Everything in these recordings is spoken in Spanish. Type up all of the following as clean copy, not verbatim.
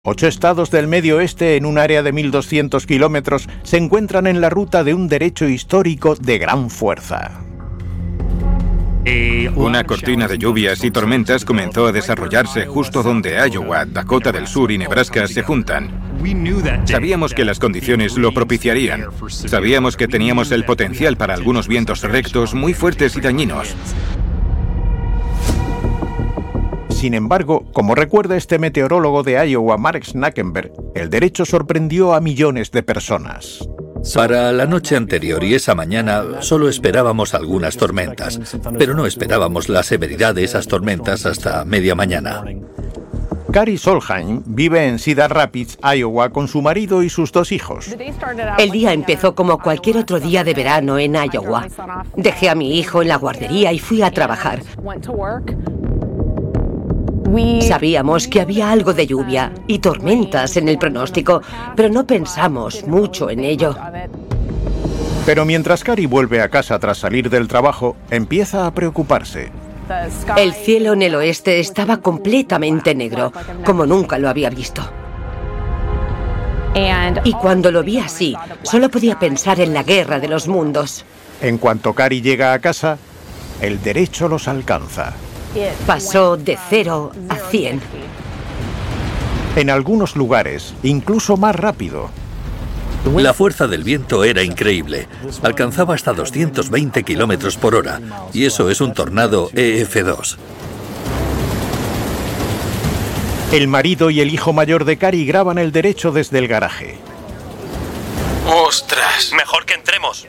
8 estados del Medio Oeste en un área de 1.200 kilómetros se encuentran en la ruta de un derecho histórico de gran fuerza. Una cortina de lluvias y tormentas comenzó a desarrollarse justo donde Iowa, Dakota del Sur y Nebraska se juntan. Sabíamos que las condiciones lo propiciarían. Sabíamos que teníamos el potencial para algunos vientos rectos muy fuertes y dañinos. Sin embargo, como recuerda este meteorólogo de Iowa, Mark Snackenberg, el derecho sorprendió a millones de personas. Para la noche anterior y esa mañana solo esperábamos algunas tormentas, pero no esperábamos la severidad de esas tormentas hasta media mañana. Carrie Solheim vive en Cedar Rapids, Iowa, con su marido y sus 2 hijos. El día empezó como cualquier otro día de verano en Iowa. Dejé a mi hijo en la guardería y fui a trabajar. Sabíamos que había algo de lluvia y tormentas en el pronóstico, pero no pensamos mucho en ello. Pero mientras Carrie vuelve a casa tras salir del trabajo, empieza a preocuparse. El cielo en el oeste estaba completamente negro, como nunca lo había visto. Y cuando lo vi así, solo podía pensar en la guerra de los mundos. En cuanto Carrie llega a casa, el derecho los alcanza. Pasó de 0 a 100. En algunos lugares, incluso más rápido. La fuerza del viento era increíble. Alcanzaba hasta 220 kilómetros por hora, y eso es un tornado EF2. El marido y el hijo mayor de Carrie graban el derecho desde el garaje. ¡Ostras! Mejor que entremos.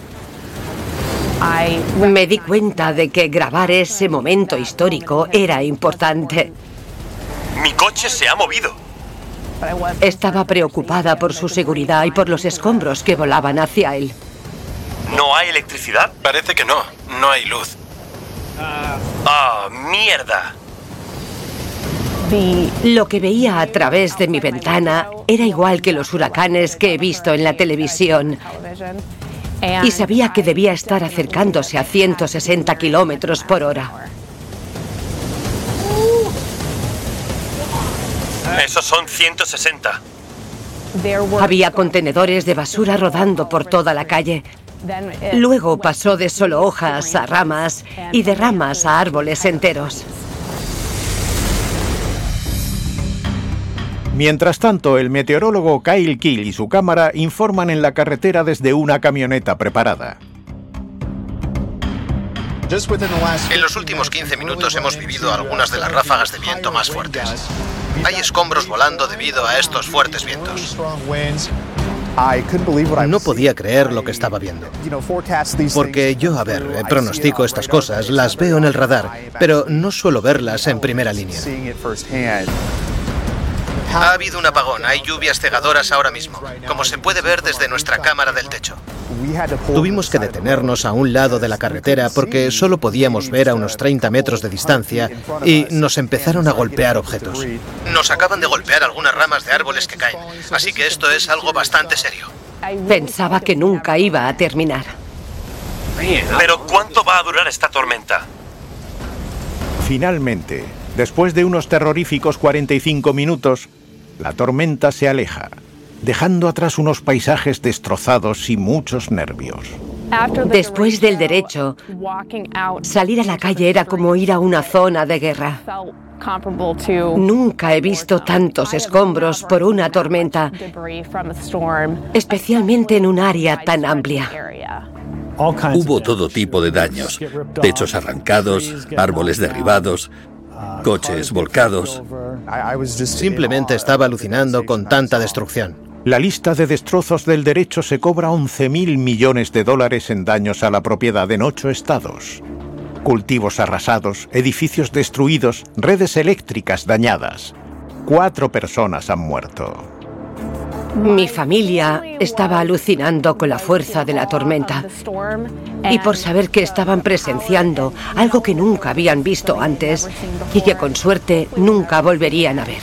Me di cuenta de que grabar ese momento histórico era importante. Mi coche se ha movido. Estaba preocupada por su seguridad y por los escombros que volaban hacia él. ¿No hay electricidad? Parece que no. No hay luz. ¡Ah, mierda! Lo que veía a través de mi ventana era igual que los huracanes que he visto en la televisión. Y sabía que debía estar acercándose a 160 kilómetros por hora. Esos son 160. Había contenedores de basura rodando por toda la calle. Luego pasó de solo hojas a ramas y de ramas a árboles enteros. Mientras tanto, el meteorólogo Kyle Keel y su cámara informan en la carretera desde una camioneta preparada. En los últimos 15 minutos hemos vivido algunas de las ráfagas de viento más fuertes. Hay escombros volando debido a estos fuertes vientos. No podía creer lo que estaba viendo. Porque yo, pronostico estas cosas, las veo en el radar, pero no suelo verlas en primera línea. Ha habido un apagón, hay lluvias cegadoras ahora mismo, como se puede ver desde nuestra cámara del techo. Tuvimos que detenernos a un lado de la carretera porque solo podíamos ver a unos 30 metros de distancia y nos empezaron a golpear objetos. Nos acaban de golpear algunas ramas de árboles que caen, así que esto es algo bastante serio. Pensaba que nunca iba a terminar. ¿Pero cuánto va a durar esta tormenta? Finalmente, después de unos terroríficos 45 minutos, la tormenta se aleja, dejando atrás unos paisajes destrozados y muchos nervios. Después del derecho, salir a la calle era como ir a una zona de guerra. Nunca he visto tantos escombros por una tormenta, especialmente en un área tan amplia. Hubo todo tipo de daños: techos arrancados, árboles derribados, coches volcados. Simplemente estaba alucinando con tanta destrucción. La lista de destrozos del derecho se cobra 11.000 millones de dólares en daños a la propiedad en 8 estados. Cultivos arrasados, edificios destruidos, redes eléctricas dañadas. 4 personas han muerto. Mi familia estaba alucinando con la fuerza de la tormenta y por saber que estaban presenciando algo que nunca habían visto antes y que con suerte nunca volverían a ver.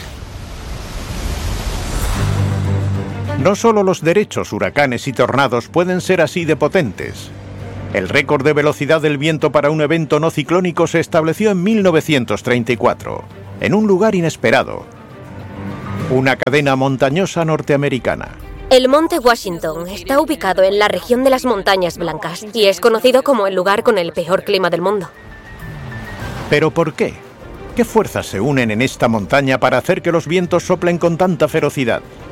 No solo los derechos, huracanes y tornados pueden ser así de potentes. El récord de velocidad del viento para un evento no ciclónico se estableció en 1934, en un lugar inesperado. Una cadena montañosa norteamericana. El Monte Washington está ubicado en la región de las Montañas Blancas y es conocido como el lugar con el peor clima del mundo. ¿Pero por qué? ¿Qué fuerzas se unen en esta montaña para hacer que los vientos soplen con tanta ferocidad?